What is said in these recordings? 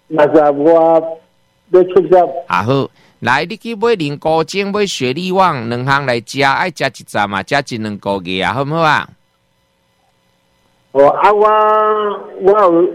那是我要出汁。 啊好，来你去买灵菇精，买雪力旺两项来食，爱食一站嘛，食一两个月啊，好唔好啊？ 哦啊，我有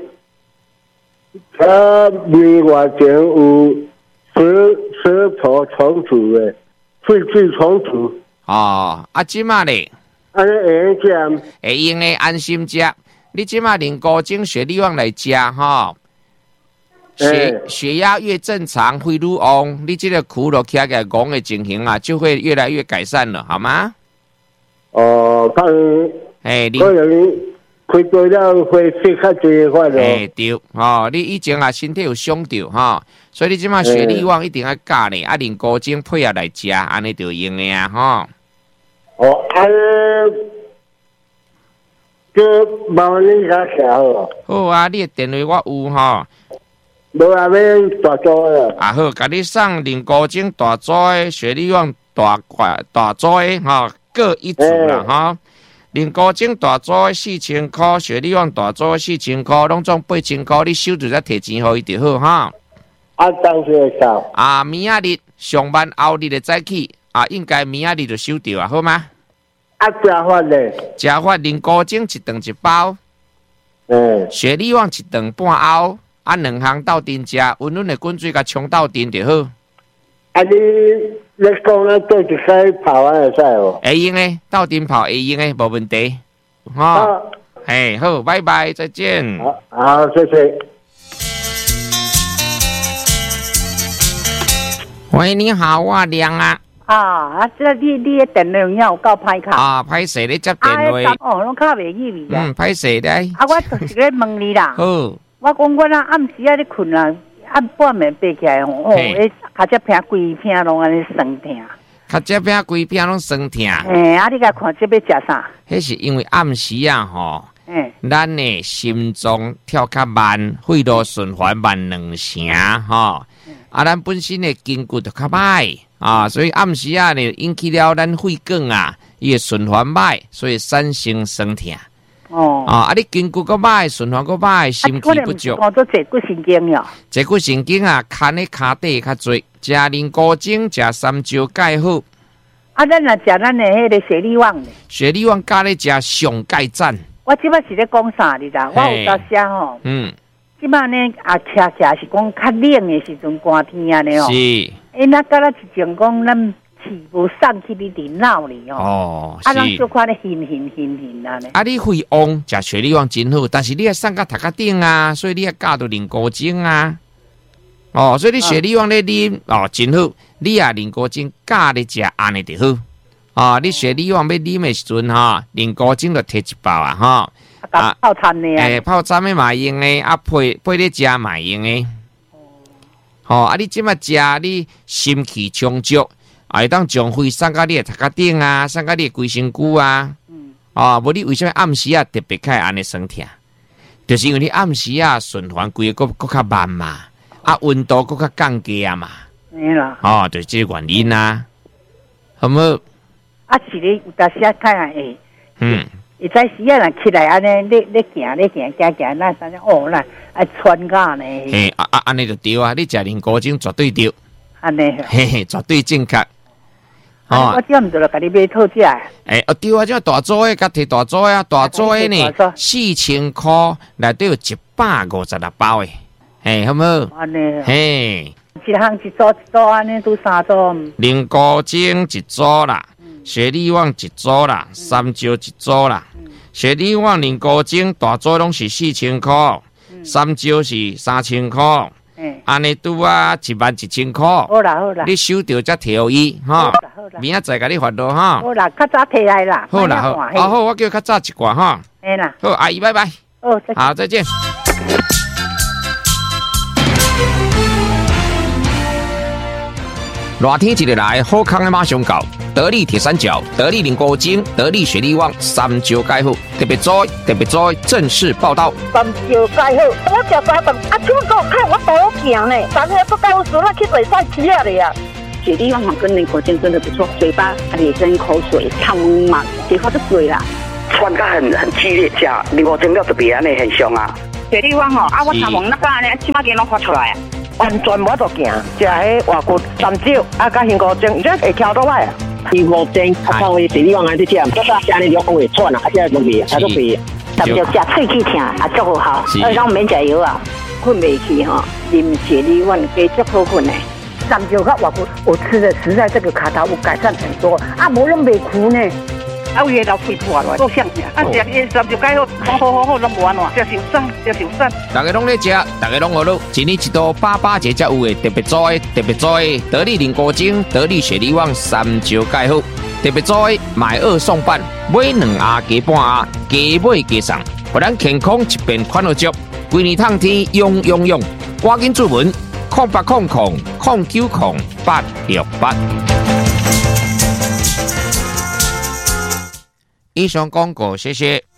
2月前有舌头重组的，肺气重组。 哦，啊，即马咧， 安尼会用食？ 会用诶，安心食。你即马灵菇精、雪力旺来食吼。血压越正常，会愈旺，你这个苦落起来戆的情形啊，就会越来越改善了，好吗？ 哦，可能开多了会血较济法咯。 对，哦，你以前啊身体有伤着吼，所以你即马血力旺一定要加呢，啊，灵菇精配合来食，安尼就用的啊，吼。 哦，安尼，就麻烦你甲写好。 好啊，你的电话我有吼。 无啊，要大组的。 啊好，甲你送灵菇精大组的，雪力旺大组的吼，各一组啦吼。灵菇精大组的4000块，雪力旺大组的4000块，拢总8000块，你收着再摕钱互伊就好哈。 啊，当时会收。 啊，明仔日上班后日的早起，啊，应该明仔日就收到啊，好吗？ 啊，食法咧？ 食法灵菇精一顿一包，雪力旺一顿半包。啊，两项斗阵食，温润的滚水甲冲斗阵就好。 啊，你讲咱做一开泡安会使哦？ 会用诶，斗阵泡会用诶，无问题。哈，嘿，好，拜拜，再见。 好，谢谢。 喂，你好，我亮啊。 这你的电话有够歹卡。 啊，歹势你接电话。 拢卡袂入去啊。 歹势咧。 我就是咧问你啦。 好。 我讲我暗时咧困啊，暗半暝爬起来迄脚趾片规片拢安尼酸痛。 脚趾片规片拢酸痛。 你甲看这要食啥？ 迄是因为暗时啊吼，咱的心脏跳较慢，肺部循环慢2成吼，咱本身的筋骨就较歹啊，所以暗时啊呢引起了咱肺管啊，伊的循环歹，所以产生酸痛。你筋骨个歹，循环个歹，心气不足。 我做坐骨神经哟。 坐骨神经啊，牵喺骹底较多。食灵菇精，食三椒钙好。 咱若食咱的迄个雪力旺呢？ 雪力旺加咧食上钙赞。 我即摆是咧讲啥你知？我有在写吼。即摆呢徛是讲较冷的时阵，寒天安尼哦。 是。 那敢若是前讲咱。气无送去你电脑里哦， 咱小看咧hin安尼。 你肺旺食雪力旺真好，但是你要送到头壳顶啊，所以你要加到灵菇精啊。所以你雪力旺咧啉真好，你啊灵菇精加咧食安尼就好。你雪力旺要啉的时阵灵菇精就摕一包啊泡餐的泡餐的嘛用的，配咧食嘛用的。你即摆食你心气充足。会当将肺送到你的头壳顶啊，送到你的规身躯啊。无你为什么暗时啊特别开安尼酸痛？就是因为你暗时啊循环规个搁较慢嘛，温度搁较降低啊嘛。 啦。 就是这个原因啊。好唔好？ 是咧有当时开下会早时啊，人起来安尼，你行，那啥那爱喘甲呢。 安尼就对啊！你食灵菇精绝对对。 安尼。 绝对正确。 我这唔对了，甲你买套食。 对啊，这大组的，甲摕大组的，大组的呢，4000块内底有156包的，好唔好？ 安尼。一项一组安尼都3组。 灵菇精一组啦，雪力旺一组啦，三椒一组啦。雪力旺灵菇精大组拢是4000块，三椒是3000块。安尼拄啊11000块。 好啦， 你收到才摕伊哈。明仔载甲你发落哈。 好啦，较早摕来啦。 好啦，好，我叫较早一挂哈。 啦。 好，阿姨拜拜。好，再见。热天一日来，好康的马上到。得力铁三角、得力灵菇精、得力雪力旺、三椒钙好，特别做正式报道。 三椒钙好，我食三顿，手给我看我多行呢，昨天不告诉我去比赛吃了呀。雪力旺跟灵菇精真的不错，嘴巴也生口水，汤嘛，结果就水啦。 喘甲很激烈，吃灵菇精了特别安尼现象啊。 雪地湾吼，我头毛那个呢，起码给拢发出来啊。 完全无得行，食迄外骨三椒，甲香菇精，这会翘倒来啊。 鱼骨精，靠雪地湾安尼食，这个家里用会喘啊，这东西它都肥。 特别食喙齿疼，啊足好，咱免食药啊，困袂去吼，啉雪地湾加足好困的。 三椒和外骨，我吃的实在这个卡头有改善很多，啊，无拢袂苦呢。啊，有老肺破了，够香呀！啊，食伊三椒改好，拢无安怎，食受散。 大家拢咧食，大家拢学咯。一年一度88节才有的特别做的得力灵果精、得力雪梨旺三椒改好，特别做的买2送半，买2盒加半盒，加买加送，互咱健康一边款好足。规年烫天用，赶紧注文0800090868。以上广告，谢谢。